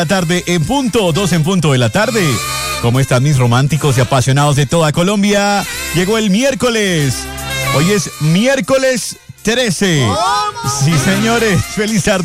La tarde en punto, 2 en punto de la tarde. ¿Cómo están mis románticos y apasionados de toda Colombia? Llegó el miércoles. Hoy es miércoles 13. Sí, señores, feliz tarde.